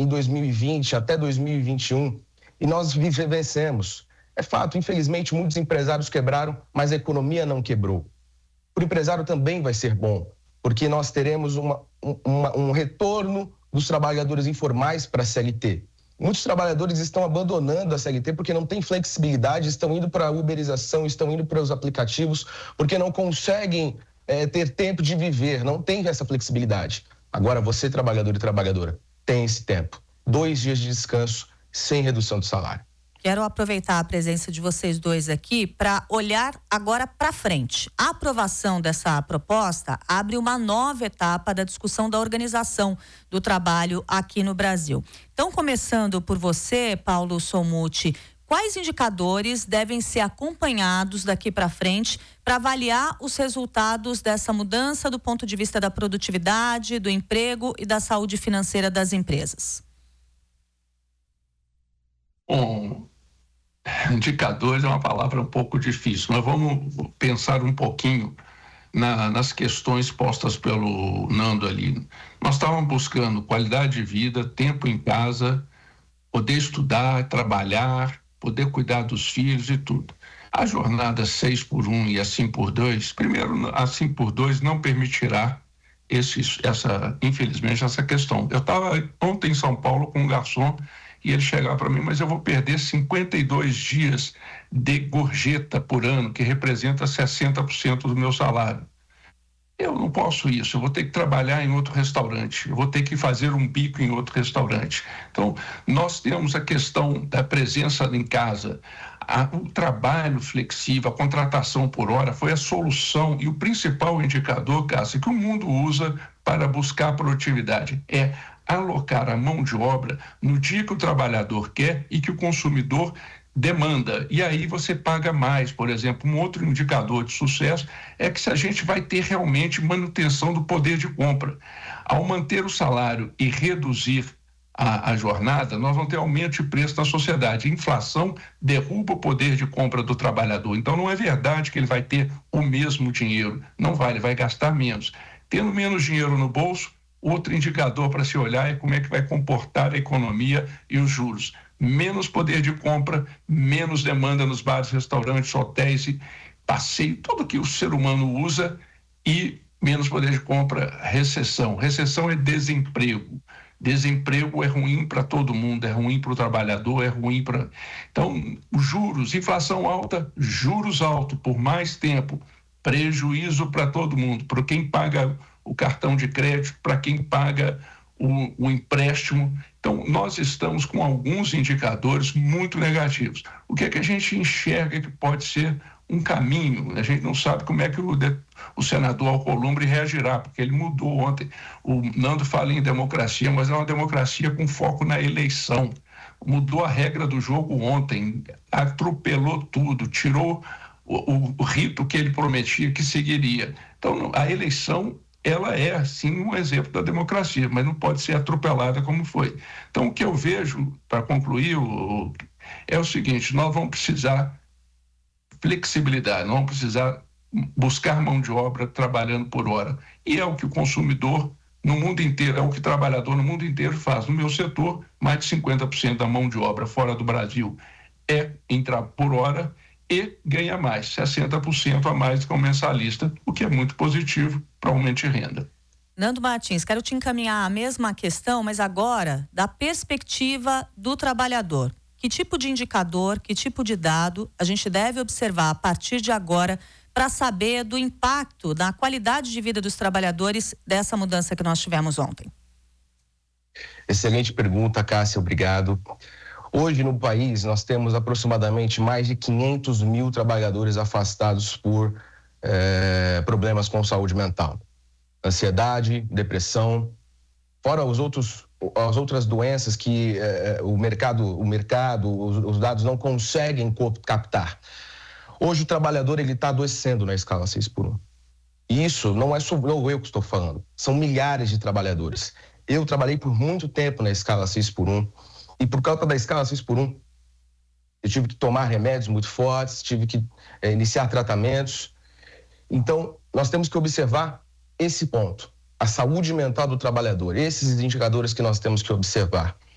2020 até 2021 e nós vencemos. É fato, infelizmente, muitos empresários quebraram, mas a economia não quebrou. Para o empresário também vai ser bom, porque nós teremos um retorno dos trabalhadores informais para a CLT. Muitos trabalhadores estão abandonando a CLT porque não tem flexibilidade, estão indo para a uberização, estão indo para os aplicativos, porque não conseguem ter tempo de viver, não tem essa flexibilidade. Agora, você, trabalhador e trabalhadora, tem esse tempo. 2 dias de descanso sem redução de salário. Quero aproveitar a presença de vocês dois aqui para olhar agora para frente. A aprovação dessa proposta abre uma nova etapa da discussão da organização do trabalho aqui no Brasil. Então, começando por você, Paulo Solmuti, quais indicadores devem ser acompanhados daqui para frente para avaliar os resultados dessa mudança do ponto de vista da produtividade, do emprego e da saúde financeira das empresas? Bom, indicadores é uma palavra um pouco difícil, mas vamos pensar um pouquinho nas questões postas pelo Nando ali. Nós estávamos buscando qualidade de vida, tempo em casa, poder estudar, trabalhar, poder cuidar dos filhos e tudo. A jornada 6x1 e a 5x2, primeiro, a 5x2 não permitirá infelizmente, essa questão. Eu estava ontem em São Paulo com um garçom e ele chegava para mim, mas eu vou perder 52 dias de gorjeta por ano, que representa 60% do meu salário. Eu não posso isso, eu vou ter que trabalhar em outro restaurante, eu vou ter que fazer um bico em outro restaurante. Então, nós temos a questão da presença em casa, o trabalho flexível, a contratação por hora foi a solução e o principal indicador, Cássia, que o mundo usa para buscar produtividade é alocar a mão de obra no dia que o trabalhador quer e que o consumidor demanda. E aí você paga mais. Por exemplo, um outro indicador de sucesso é que se a gente vai ter realmente manutenção do poder de compra. Ao manter o salário e reduzir a jornada, nós vamos ter aumento de preço na sociedade. A inflação derruba o poder de compra do trabalhador. Então não é verdade que ele vai ter o mesmo dinheiro. Não vai, ele vai gastar menos. Tendo menos dinheiro no bolso, outro indicador para se olhar é como é que vai comportar a economia e os juros. Menos poder de compra, menos demanda nos bares, restaurantes, hotéis, passeio, tudo que o ser humano usa e menos poder de compra, recessão. Recessão é desemprego. Desemprego é ruim para todo mundo, é ruim para o trabalhador, é ruim para... Então, juros, inflação alta, juros altos por mais tempo, prejuízo para todo mundo, para quem paga o cartão de crédito, para quem paga o empréstimo. Então, nós estamos com alguns indicadores muito negativos. O que é que a gente enxerga que pode ser um caminho? A gente não sabe como é que o senador Alcolumbre reagirá, porque ele mudou ontem. O Nando fala em democracia, mas é uma democracia com foco na eleição. Mudou a regra do jogo ontem, atropelou tudo, tirou o rito que ele prometia que seguiria. Então, a eleição ela é, sim, um exemplo da democracia, mas não pode ser atropelada como foi. Então, o que eu vejo, para concluir, é o seguinte: nós vamos precisar flexibilidade, nós vamos precisar buscar mão de obra trabalhando por hora. E é o que o consumidor no mundo inteiro, é o que o trabalhador no mundo inteiro faz. No meu setor, mais de 50% da mão de obra fora do Brasil é entrar por hora e ganha mais, 60% a mais do que o mensalista, o que é muito positivo para aumento de renda. Nando Martins, quero te encaminhar a mesma questão, mas agora da perspectiva do trabalhador. Que tipo de indicador, que tipo de dado a gente deve observar a partir de agora para saber do impacto na qualidade de vida dos trabalhadores dessa mudança que nós tivemos ontem? Excelente pergunta, Cássia, obrigado. Hoje no país nós temos aproximadamente mais de 500 mil trabalhadores afastados por problemas com saúde mental. Ansiedade, depressão, fora as outras doenças que o mercado, os dados não conseguem captar. Hoje o trabalhador ele está adoecendo na escala 6x1. E isso não é só eu que estou falando, são milhares de trabalhadores. Eu trabalhei por muito tempo na escala 6x1 e por causa da escala 6x1 eu tive que tomar remédios muito fortes, tive que iniciar tratamentos. Então nós temos que observar esse ponto, a saúde mental do trabalhador, esses indicadores que nós temos que observar.